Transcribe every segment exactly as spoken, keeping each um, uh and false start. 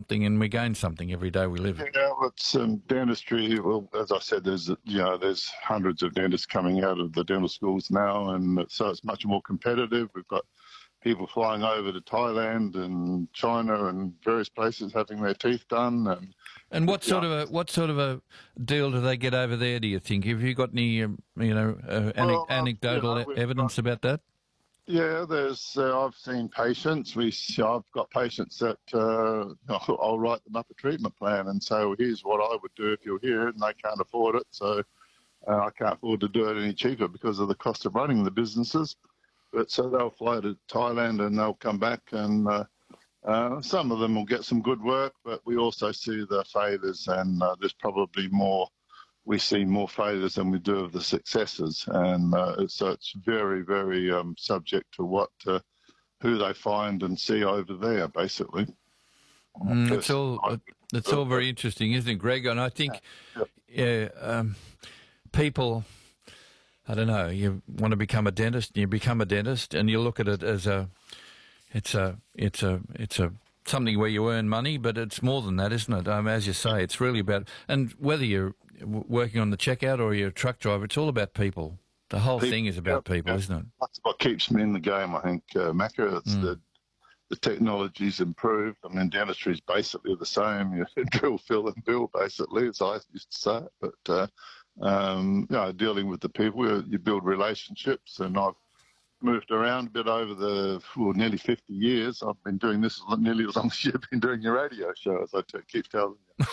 something and we gain something every day we live. Yeah, well, it's um, dentistry. Well, as I said, there's you know there's hundreds of dentists coming out of the dental schools now, and so it's much more competitive. We've got people flying over to Thailand and China and various places having their teeth done. And and what sort of a what sort of a deal do they get over there? Do you think? Have you got any um, you know uh, Well, ane- anecdotal you know, evidence got, about that? Yeah, there's. Uh, I've seen patients. We, I've got patients that uh, I'll, I'll write them up a treatment plan and say, well, here's what I would do if you're here, and they can't afford it, so uh, I can't afford to do it any cheaper because of the cost of running the businesses. But so they'll fly to Thailand and they'll come back, and uh, uh, some of them will get some good work, but we also see the failures, and uh, there's probably more. We see more failures than we do of the successes, and uh, so it's very, very um, subject to what, uh, who they find and see over there, basically. Mm, it's all it's all very interesting, isn't it, Greg? And I think, yeah, um, people, I don't know, you want to become a dentist, and you become a dentist, and you look at it as a, it's a, it's a, it's a. something where you earn money, but it's more than that, isn't it? Um, as you say, it's really about, and whether you're w- working on the checkout or you're a truck driver, it's all about people. The whole people, thing is about yeah, people, yeah. isn't it? That's what keeps me in the game, I think, uh, Macca. It's Mm. the the technology's improved. I mean, dentistry is basically the same. You drill, fill, and bill, basically, as I used to say. But uh, um, you know, dealing with the people, you build relationships, and I've moved around a bit over the well, nearly fifty years. I've been doing this nearly as long as you've been doing your radio show, as I t- keep telling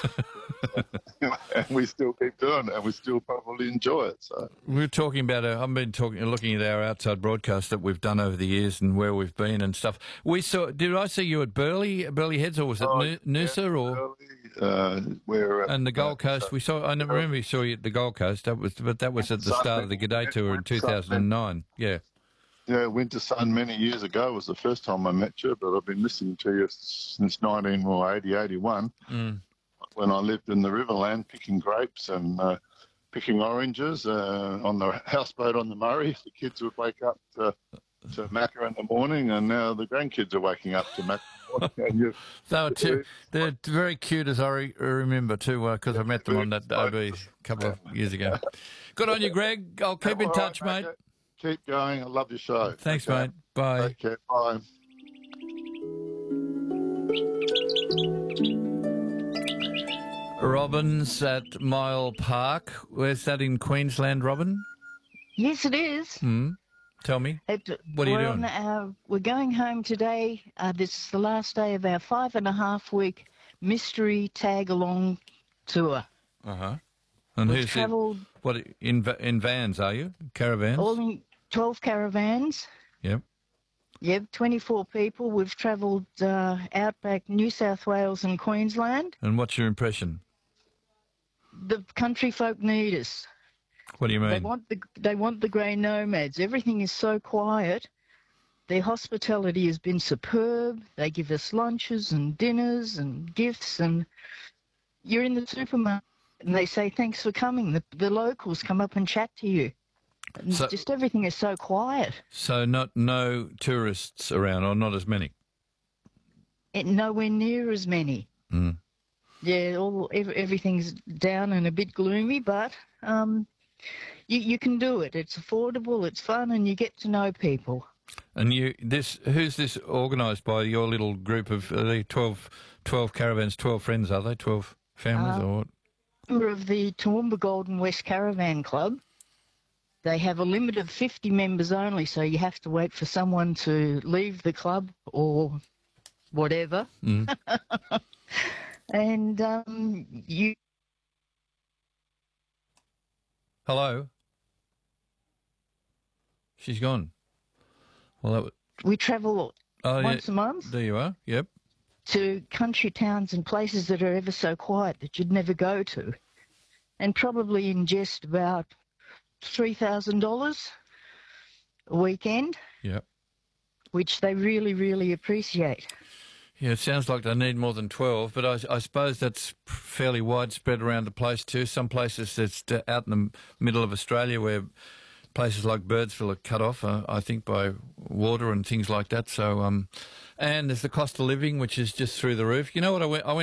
you. And we still keep doing it, and we still probably enjoy it. So we're talking about. A, I've been talking, looking at our outside broadcast that we've done over the years and where we've been and stuff. We saw. Did I see you at Burleigh, Burleigh Heads, or was it oh, N- Noosa, yeah, or? Burleigh, uh, where and the Gold Coast. We saw. I never remember we saw you at the Gold Coast. That was, but that was at the start of the G'day tour in two thousand nine. Yeah. Yeah, Winter Sun many years ago was the first time I met you, but I've been listening to you since nineteen eighty, eighty-one, mm. when I lived in the Riverland picking grapes and uh, picking oranges uh, on the houseboat on the Murray. The kids would wake up to, to Macca in the morning, and now the grandkids are waking up to Macca in the morning. And you've, they were too, they're very cute, as I re- remember, too, because uh, I met them on that O B a couple of years ago. Good on you, Greg. I'll keep in touch, mate. Keep going. I love your show. Thanks, okay. mate. Bye. Take care. Bye. Robin's at Mile Park. Where's that in Queensland, Robin? Yes, it is. Hmm. Tell me. It, what are you we're doing? On our, we're going home today. Uh, this is the last day of our five and a half week mystery tag along tour. Uh huh. And We've who's travelled it? What in in vans? Are you caravans? all in twelve caravans. Yep. Yep, twenty-four people. We've travelled uh, outback New South Wales and Queensland. And what's your impression? The country folk need us. What do you mean? They want the they want the grey nomads. Everything is so quiet. Their hospitality has been superb. They give us lunches and dinners and gifts, and you're in the supermarket and they say thanks for coming. The, the locals come up and chat to you. And So- just everything is so quiet. So not no tourists around, or not as many. And nowhere near as many. Mm. Yeah, all ev- everything's down and a bit gloomy, but um, you you can do it. It's affordable, it's fun, and you get to know people. And you, this, who's this organised by? Your little group of are they twelve, twelve caravans, twelve friends? Are they twelve families Uh, or what? Member of the Toowoomba Golden West Caravan Club. They have a limit of fifty members only, so you have to wait for someone to leave the club or whatever. Mm. And um, you. Hello. She's gone. Well, that was, We travel oh once yeah, a month there you are. Yep. to country towns and places that are ever so quiet that you'd never go to, and probably ingest about three thousand dollars a weekend, Yep. which they really, really appreciate. Yeah, it sounds like they need more than twelve, but I, I suppose that's fairly widespread around the place too. Some places it's out in the middle of Australia where places like Birdsville are cut off, uh, I think, by water and things like that. So, um, and there's the cost of living, which is just through the roof. You know what? I went, I went